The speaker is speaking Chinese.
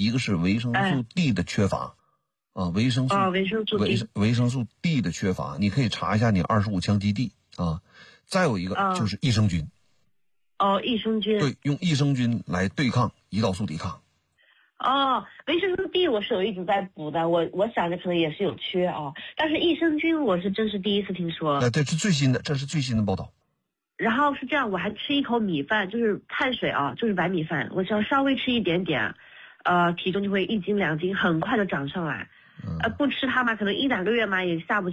一个是维生素 D 的缺乏，维生素 D 的缺乏，你可以查一下你25羟基地啊。再有一个就是益生菌。 益生菌。 对，用益生菌来对抗胰岛素抵抗。 维生素 D 我是有一直在补的，我想着可能也是有缺但是益生菌我是真是第一次听说。 这是最新的报道。 然后是这样，我还吃一口米饭，就是碳水就是白米饭，我只要稍微吃一点点，体重就会1斤2斤很快的涨上来。不吃它嘛，可能1-2个月嘛也下不